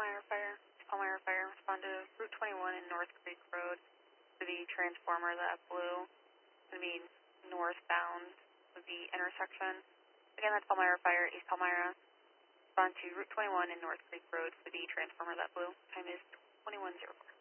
Palmyra Fire. Palmyra Fire, respond to Route 21 in North Creek Road for the transformer that blew. It's going to be northbound of the intersection. Again, that's Palmyra Fire, East Palmyra. Respond to Route 21 in North Creek Road for the transformer that blew. Time is 21:04.